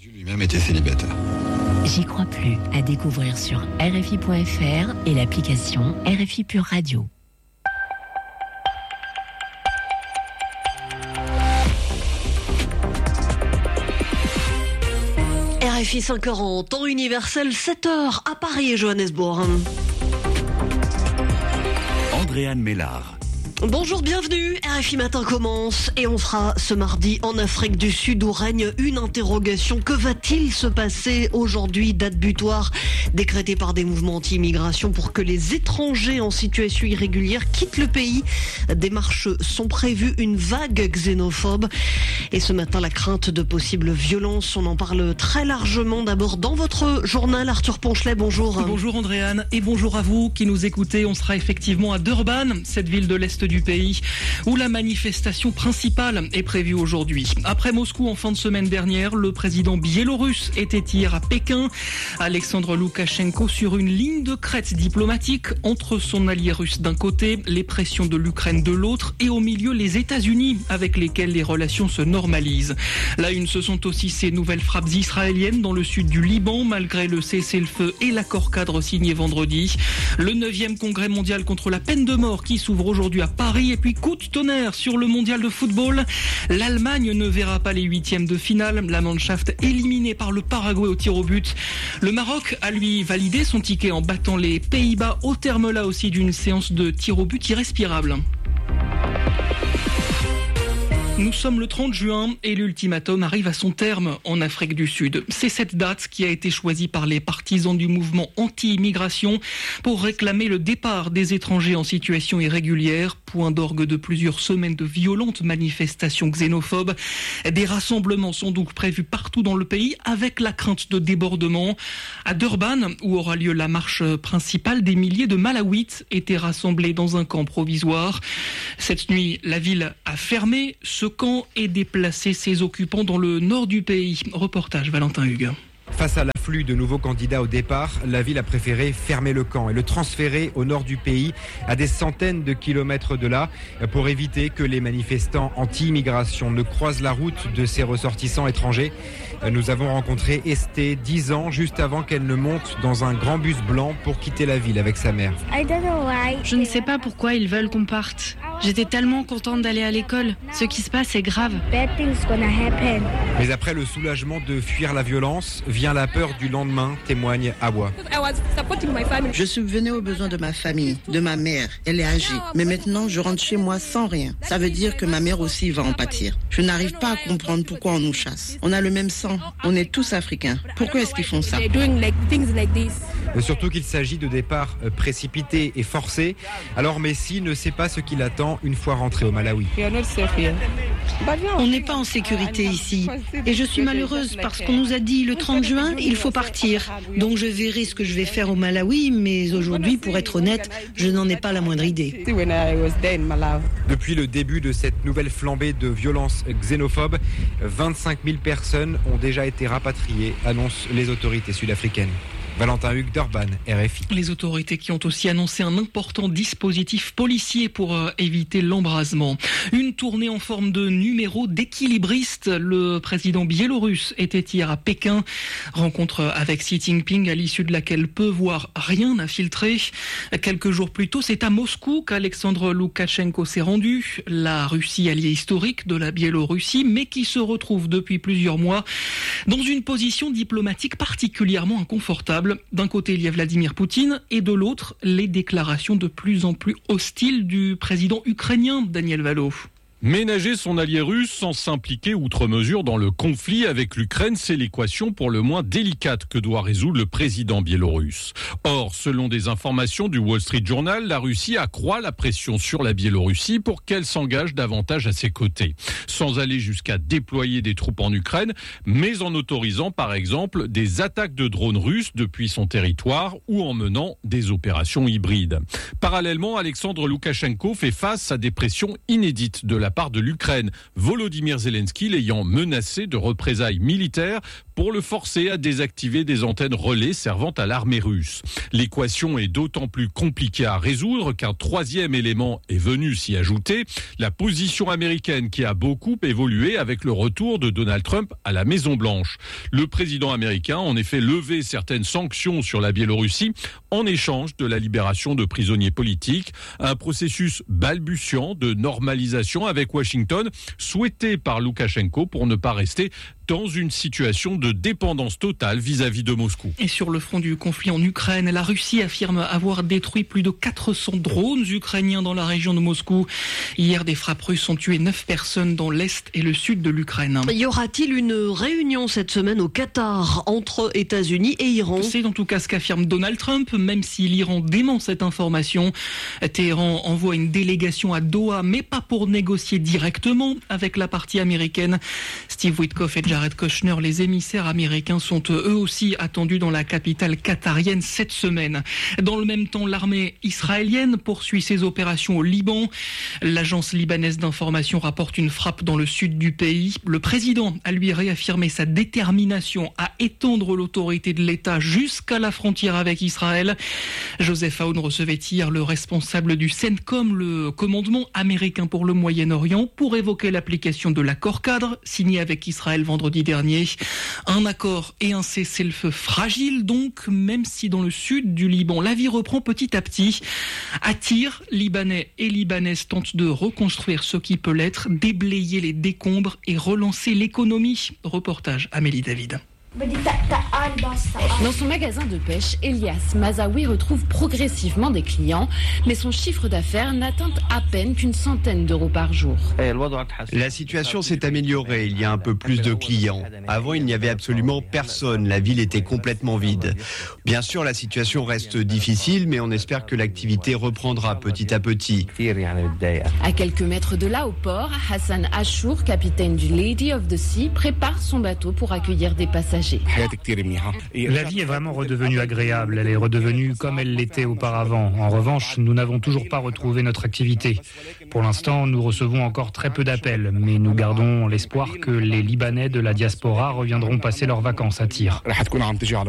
Lui-même était célibataire. J'y crois plus, à découvrir sur RFI.fr et l'application RFI Pure Radio. RFI 5h, temps universel 7h à Paris et Johannesburg. Andréane Mélard. Bonjour, bienvenue, RFI Matin commence et on sera ce mardi en Afrique du Sud où règne une interrogation. Que va-t-il se passer aujourd'hui, date butoir décrétée par des mouvements anti-immigration pour que les étrangers en situation irrégulière quittent le pays? Des marches sont prévues, une vague xénophobe et ce matin la crainte de possibles violences, on en parle très largement. D'abord dans votre journal, Arthur Ponchelet, bonjour. Bonjour Andréane et bonjour à vous qui nous écoutez. On sera effectivement à Durban, cette ville de l'Est du pays, où la manifestation principale est prévue aujourd'hui. Après Moscou en fin de semaine dernière, le président biélorusse était hier à Pékin. Alexandre Loukachenko sur une ligne de crête diplomatique entre son allié russe d'un côté, les pressions de l'Ukraine de l'autre et au milieu les États-Unis avec lesquels les relations se normalisent. La une, ce sont aussi ces nouvelles frappes israéliennes dans le sud du Liban malgré le cessez-le-feu et l'accord cadre signé vendredi. Le 9e congrès mondial contre la peine de mort qui s'ouvre aujourd'hui à Paris et puis coup de tonnerre sur le mondial de football. L'Allemagne ne verra pas les huitièmes de finale. La Mannschaft éliminée par le Paraguay au tir au but. Le Maroc a lui validé son ticket en battant les Pays-Bas au terme là aussi d'une séance de tir au but irrespirable. Nous sommes le 30 juin et l'ultimatum arrive à son terme en Afrique du Sud. C'est cette date qui a été choisie par les partisans du mouvement anti-immigration pour réclamer le départ des étrangers en situation irrégulière. Point d'orgue de plusieurs semaines de violentes manifestations xénophobes. Des rassemblements sont donc prévus partout dans le pays avec la crainte de débordement. À Durban, où aura lieu la marche principale, des milliers de Malawites étaient rassemblés dans un camp provisoire. Cette nuit, la ville a fermé ce camp et déplacé ses occupants dans le nord du pays. Reportage Valentin Hugues. Face à l'afflux de nouveaux candidats au départ, la ville a préféré fermer le camp et le transférer au nord du pays, à des centaines de kilomètres de là, pour éviter que les manifestants anti-immigration ne croisent la route de ces ressortissants étrangers. Nous avons rencontré Esté, 10 ans, juste avant qu'elle ne monte dans un grand bus blanc pour quitter la ville avec sa mère. Je ne sais pas pourquoi ils veulent qu'on parte. J'étais tellement contente d'aller à l'école. Ce qui se passe est grave. Mais après le soulagement de fuir la violence, vient la peur du lendemain, témoigne Awa. Je subvenais aux besoins de ma famille, de ma mère. Elle est âgée. Mais maintenant, je rentre chez moi sans rien. Ça veut dire que ma mère aussi va en pâtir. Je n'arrive pas à comprendre pourquoi on nous chasse. On a le même sang. On est tous africains. Pourquoi est-ce qu'ils font ça? Surtout qu'il s'agit de départs précipités et forcés. Alors Messi ne sait pas ce qui l'attend une fois rentré au Malawi. On n'est pas en sécurité ici. Et je suis malheureuse parce qu'on nous a dit le 30 juin, il faut partir. Donc je verrai ce que je vais faire au Malawi, mais aujourd'hui, pour être honnête, je n'en ai pas la moindre idée. Depuis le début de cette nouvelle flambée de violence xénophobe, 25 000 personnes ont déjà été rapatriées, annoncent les autorités sud-africaines. Valentin Hugues, Durban, RFI. Les autorités qui ont aussi annoncé un important dispositif policier pour éviter l'embrasement. Une tournée en forme de numéro d'équilibriste. Le président biélorusse était hier à Pékin. Rencontre avec Xi Jinping à l'issue de laquelle peu voire rien n'a filtré. Quelques jours plus tôt, c'est à Moscou qu'Alexandre Loukachenko s'est rendu. La Russie, alliée historique de la Biélorussie, mais qui se retrouve depuis plusieurs mois dans une position diplomatique particulièrement inconfortable. D'un côté, il y a Vladimir Poutine et de l'autre, les déclarations de plus en plus hostiles du président ukrainien, Daniel Valo. Ménager son allié russe sans s'impliquer outre mesure dans le conflit avec l'Ukraine, c'est l'équation pour le moins délicate que doit résoudre le président biélorusse. Or, selon des informations du Wall Street Journal, la Russie accroît la pression sur la Biélorussie pour qu'elle s'engage davantage à ses côtés. Sans aller jusqu'à déployer des troupes en Ukraine, mais en autorisant par exemple des attaques de drones russes depuis son territoire ou en menant des opérations hybrides. Parallèlement, Alexandre Loukachenko fait face à des pressions inédites de la part de l'Ukraine, Volodymyr Zelensky l'ayant menacé de représailles militaires pour le forcer à désactiver des antennes relais servant à l'armée russe. L'équation est d'autant plus compliquée à résoudre qu'un troisième élément est venu s'y ajouter, la position américaine qui a beaucoup évolué avec le retour de Donald Trump à la Maison-Blanche. Le président américain a en effet levé certaines sanctions sur la Biélorussie en échange de la libération de prisonniers politiques, un processus balbutiant de normalisation avec Washington, souhaité par Loukachenko pour ne pas rester dans une situation de dépendance totale vis-à-vis de Moscou. Et sur le front du conflit en Ukraine, la Russie affirme avoir détruit plus de 400 drones ukrainiens dans la région de Moscou. Hier, des frappes russes ont tué 9 personnes dans l'est et le sud de l'Ukraine. Y aura-t-il une réunion cette semaine au Qatar entre États-Unis et Iran ? C'est en tout cas ce qu'affirme Donald Trump, même si l'Iran dément cette information. Téhéran envoie une délégation à Doha, mais pas pour négocier directement avec la partie américaine. Steve Witkoff et Jared Kushner, les émissaires américains, sont eux aussi attendus dans la capitale qatarienne cette semaine. Dans le même temps, l'armée israélienne poursuit ses opérations au Liban. L'agence libanaise d'information rapporte une frappe dans le sud du pays. Le président a lui réaffirmé sa détermination à étendre l'autorité de l'État jusqu'à la frontière avec Israël. Joseph Aoun recevait hier le responsable du CENTCOM, le commandement américain pour le Moyen-Orient, pour évoquer l'application de l'accord cadre signé avec Israël vendredi dernier. Un accord et un cessez-le-feu fragile donc, même si dans le sud du Liban, la vie reprend petit à petit. À Tyr, Libanais et Libanaises tentent de reconstruire ce qui peut l'être, déblayer les décombres et relancer l'économie. Reportage Amélie David. Dans son magasin de pêche, Elias Mazaoui retrouve progressivement des clients, mais son chiffre d'affaires n'atteint à peine qu'une centaine d'euros par jour. La situation s'est améliorée, il y a un peu plus de clients. Avant, il n'y avait absolument personne, la ville était complètement vide. Bien sûr, la situation reste difficile, mais on espère que l'activité reprendra petit à petit. À quelques mètres de là, au port, Hassan Achour, capitaine du Lady of the Sea, prépare son bateau pour accueillir des passagers. La vie est vraiment redevenue agréable, elle est redevenue comme elle l'était auparavant. En revanche, nous n'avons toujours pas retrouvé notre activité. Pour l'instant, nous recevons encore très peu d'appels, mais nous gardons l'espoir que les Libanais de la diaspora reviendront passer leurs vacances à Tyr.